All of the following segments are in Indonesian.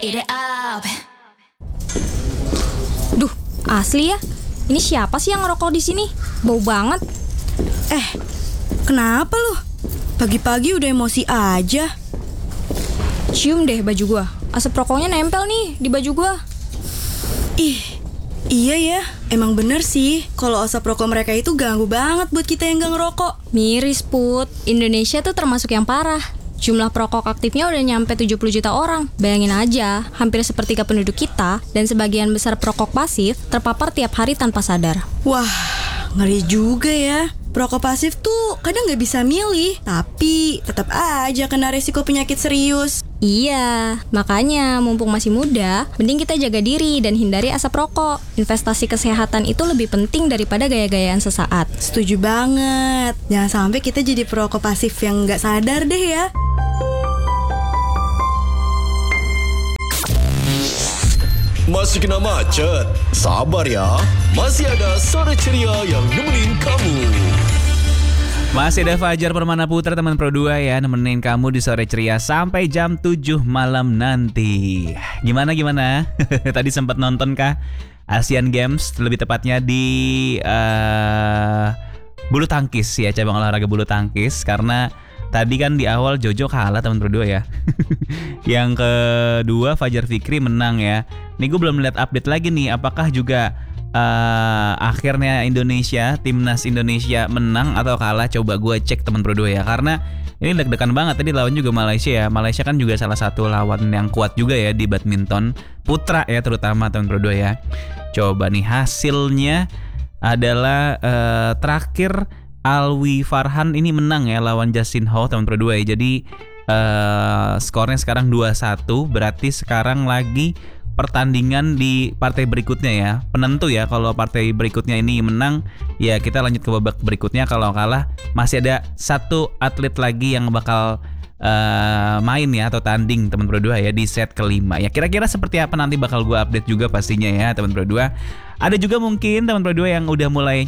eat it up. Duh, asli ya? Ini siapa sih yang ngerokok di sini? Bau banget. Kenapa lu? Pagi-pagi udah emosi aja. Cium deh baju gua. Asap rokoknya nempel nih di baju gua. Ih, iya ya. Emang bener sih, kalau asap rokok mereka itu ganggu banget buat kita yang gak ngerokok. Miris, Put. Indonesia tuh termasuk yang parah. Jumlah perokok aktifnya udah nyampe 70 juta orang. Bayangin aja, hampir sepertiga penduduk kita dan sebagian besar perokok pasif terpapar tiap hari tanpa sadar. Wah, ngeri juga ya. Perokok pasif tuh kadang gak bisa milih, tapi tetap aja kena resiko penyakit serius. Iya, makanya mumpung masih muda, mending kita jaga diri dan hindari asap rokok. Investasi kesehatan itu lebih penting daripada gaya-gayaan sesaat. Setuju banget. Jangan sampai kita jadi perokok pasif yang gak sadar deh ya. Masih kena macet? Sabar ya, masih ada Sore Ceria yang nemenin kamu. Masih ada Fajar Permana Putra teman Pro 2 ya, nemenin kamu di Sore Ceria sampai jam 7 malam nanti. Gimana? Tadi sempat nonton kah Asian Games, lebih tepatnya di bulu tangkis ya, cabang olahraga bulu tangkis. Karena tadi kan di awal Jojo kalah teman Pro 2 ya. Yang kedua Fajar Fikri menang ya. Nih gue belum lihat update lagi nih, apakah juga akhirnya timnas Indonesia menang atau kalah. Coba gue cek teman Pro 2 ya, karena ini deg-degan banget. Tadi lawan juga Malaysia ya. Malaysia kan juga salah satu lawan yang kuat juga ya di badminton putra ya, terutama teman Pro 2 ya. Coba nih hasilnya adalah terakhir Alwi Farhan ini menang ya lawan Justin Ho teman Pro 2 ya. Jadi skornya sekarang 2-1, berarti sekarang lagi pertandingan di partai berikutnya ya. Penentu ya, kalau partai berikutnya ini menang ya kita lanjut ke babak berikutnya. Kalau kalah masih ada satu atlet lagi yang bakal main ya, atau tanding teman Pro 2 ya di set kelima ya. Kira-kira seperti apa nanti bakal gue update juga pastinya ya teman Pro 2. Ada juga mungkin teman Pro 2 yang udah mulai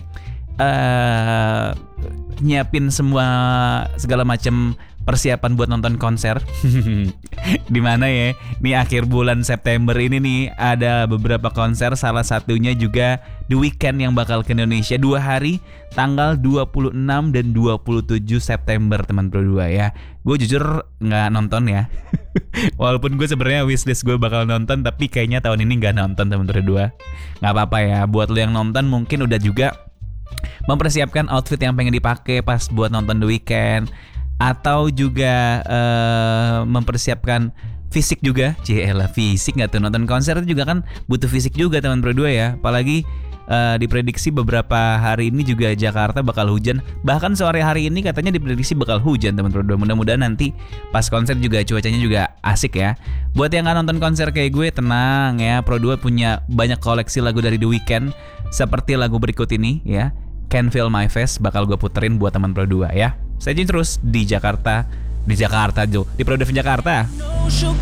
nyiapin segala macam persiapan buat nonton konser. Di mana ya? Nih akhir bulan September ini nih ada beberapa konser, salah satunya juga The Weeknd yang bakal ke Indonesia 2 hari, tanggal 26 dan 27 September teman Pro 2 ya. Gue jujur nggak nonton ya. Walaupun gue sebenarnya wishlist gue bakal nonton, tapi kayaknya tahun ini nggak nonton teman Pro 2. Nggak apa-apa ya. Buat lo yang nonton mungkin udah juga mempersiapkan outfit yang pengen dipakai pas buat nonton The Weeknd, atau juga mempersiapkan fisik juga. Cielah, fisik nggak tuh, nonton konser itu juga kan butuh fisik juga teman Pro 2 ya. Apalagi diprediksi beberapa hari ini juga Jakarta bakal hujan. Bahkan sore hari ini katanya diprediksi bakal hujan teman Pro 2. Mudah-mudahan nanti pas konser juga cuacanya juga asik ya. Buat yang nggak nonton konser kayak gue, tenang ya, Pro 2 punya banyak koleksi lagu dari The Weeknd, seperti lagu berikut ini ya, Can't Feel My Face, bakal gue puterin buat teman Pro 2 ya. Stay tune terus di Jakarta Jo, di Pro 2 Jakarta.